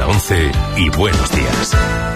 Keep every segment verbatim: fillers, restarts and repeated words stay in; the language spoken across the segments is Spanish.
once y buenos días.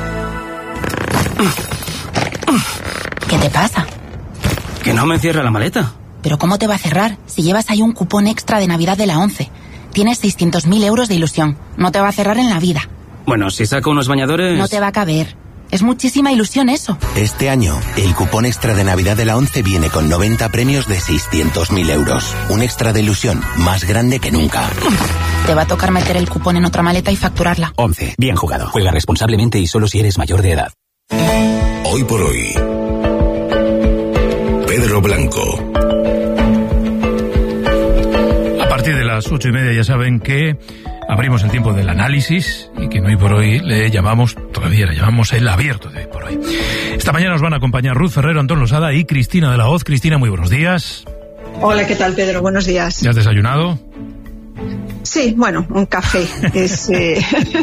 ¿Qué te pasa? Que no me cierra la maleta. ¿Pero cómo te va a cerrar si llevas ahí un cupón extra de Navidad de la once? Tienes seiscientos mil euros de ilusión. No te va a cerrar en la vida. Bueno, si saco unos bañadores... No te va a caber. Es muchísima ilusión eso. Este año, el cupón extra de Navidad de la once viene con noventa premios de seiscientos mil euros. Un extra de ilusión más grande que nunca. Te va a tocar meter el cupón en otra maleta y facturarla. once. Bien jugado. Juega responsablemente y solo si eres mayor de edad. Hoy por hoy, Pedro Blanco. A partir de las ocho y media ya saben que abrimos el tiempo del análisis y que hoy por hoy le llamamos, todavía le llamamos el abierto de hoy por hoy. Esta mañana nos van a acompañar Ruth Ferrero, Antón Losada y Cristina de la Hoz. Cristina, muy buenos días. Hola, ¿qué tal, Pedro? Buenos días. ¿Ya has desayunado? Sí, bueno, un café. Es, eh,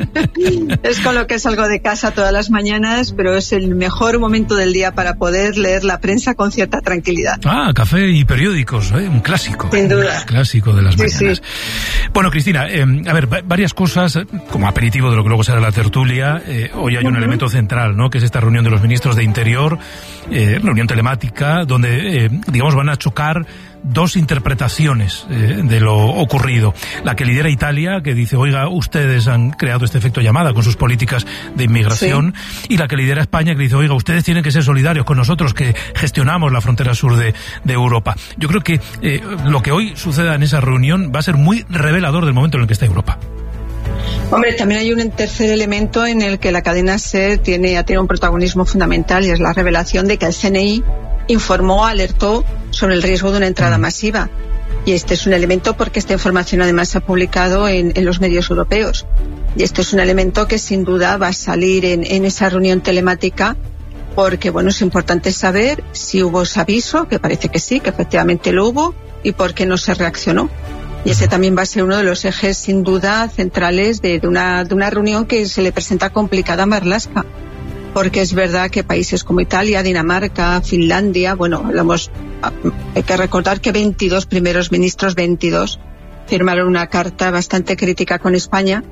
es con lo que salgo de casa todas las mañanas, pero es el mejor momento del día para poder leer la prensa con cierta tranquilidad. Ah, café y periódicos, ¿eh? Un clásico. Sin duda. Un clásico de las sí, mañanas. Sí. Bueno, Cristina, eh, a ver, varias cosas, como aperitivo de lo que luego será la tertulia. Eh, hoy hay un uh-huh. elemento central, ¿no? Que es esta reunión de los ministros de Interior, eh, reunión telemática, donde, eh, digamos, van a chocar dos interpretaciones eh, de lo ocurrido. La que lidera Italia, que dice, oiga, ustedes han creado este efecto llamada con sus políticas de inmigración, sí. Y la que lidera España, que dice, oiga, ustedes tienen que ser solidarios con nosotros, que gestionamos la frontera sur de, de Europa. Yo creo que eh, lo que hoy suceda en esa reunión va a ser muy revelador del momento en el que está Europa. Hombre, también hay un tercer elemento en el que la cadena SER tiene, tiene un protagonismo fundamental, y es la revelación de que el C N I informó, alertó sobre el riesgo de una entrada mm. masiva. Y este es un elemento porque esta información además se ha publicado en, en los medios europeos. Y esto es un elemento que sin duda va a salir en, en esa reunión telemática, porque bueno, es importante saber si hubo ese aviso, que parece que sí, que efectivamente lo hubo, y por qué no se reaccionó. Y ese también va a ser uno de los ejes sin duda centrales de, de, una, de una reunión que se le presenta complicada a Marlaska. Porque es verdad que países como Italia, Dinamarca, Finlandia, bueno, hablamos, hay que recordar que veintidós primeros ministros, veintidós, firmaron una carta bastante crítica con España.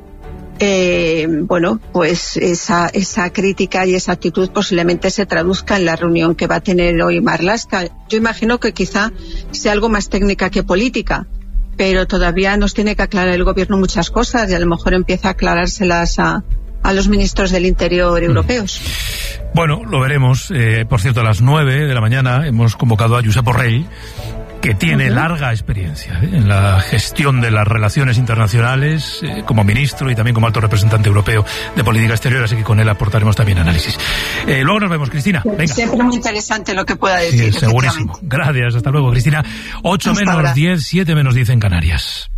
Eh, bueno, pues esa, esa crítica y esa actitud posiblemente se traduzca en la reunión que va a tener hoy Marlaska. Yo imagino que quizá sea algo más técnica que política, pero todavía nos tiene que aclarar el gobierno muchas cosas y a lo mejor empieza a aclarárselas a a los ministros del Interior europeos. Bueno, lo veremos. Eh, por cierto, a las nueve de la mañana hemos convocado a Josep Borrell, que tiene uh-huh. larga experiencia ¿eh? en la gestión de las relaciones internacionales, eh, como ministro y también como alto representante europeo de política exterior, así que con él aportaremos también análisis. Eh, luego nos vemos, Cristina. Venga. Siempre muy interesante lo que pueda decir. Sí, segurísimo. Gracias, hasta luego, Cristina. ocho hasta menos ahora. diez, siete menos diez en Canarias.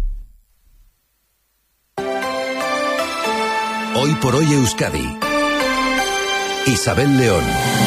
Hoy por hoy Euskadi. Isabel León.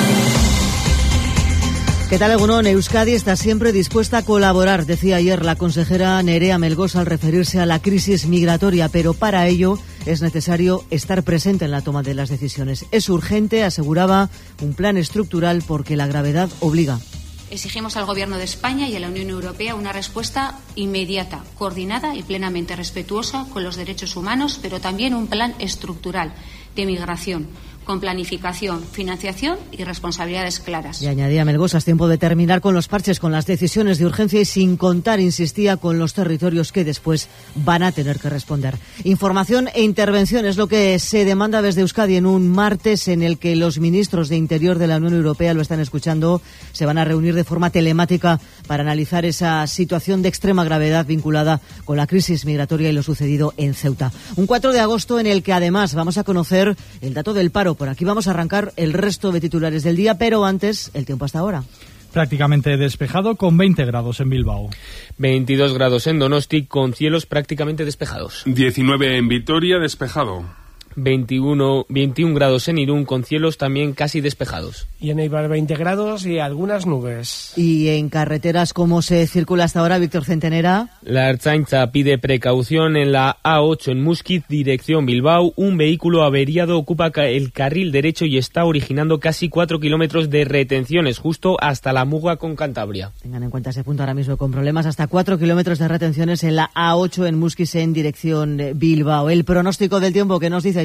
¿Qué tal, Egunon? Euskadi está siempre dispuesta a colaborar, decía ayer la consejera Nerea Melgosa al referirse a la crisis migratoria, pero para ello es necesario estar presente en la toma de las decisiones. Es urgente, aseguraba, un plan estructural porque la gravedad obliga. Exigimos al Gobierno de España y a la Unión Europea una respuesta inmediata, coordinada y plenamente respetuosa con los derechos humanos, pero también un plan estructural de migración, con planificación, financiación y responsabilidades claras. Y añadía Melgosa, es tiempo de terminar con los parches, con las decisiones de urgencia y sin contar, insistía, con los territorios que después van a tener que responder. Información e intervención es lo que se demanda desde Euskadi en un martes en el que los ministros de Interior de la Unión Europea, lo están escuchando, se van a reunir de forma telemática para analizar esa situación de extrema gravedad vinculada con la crisis migratoria y lo sucedido en Ceuta. Un cuatro de agosto en el que además vamos a conocer el dato del paro. Por aquí vamos a arrancar el resto de titulares del día, pero antes, el tiempo hasta ahora. Prácticamente despejado, con veinte grados en Bilbao. veintidós grados en Donosti, con cielos prácticamente despejados. diecinueve en Vitoria, despejado. veintiuno, veintiún grados en Irún, con cielos también casi despejados. Y en Eibar veinte grados y algunas nubes. ¿Y en carreteras cómo se circula hasta ahora, Víctor Centenera? La Ertzaintza pide precaución en la A ocho en Muskiz, dirección Bilbao. Un vehículo averiado ocupa el carril derecho y está originando casi cuatro kilómetros de retenciones, justo hasta la Muga con Cantabria. Tengan en cuenta ese punto ahora mismo, con problemas hasta cuatro kilómetros de retenciones en la A ocho en Muskiz en dirección Bilbao. El pronóstico del tiempo que nos dice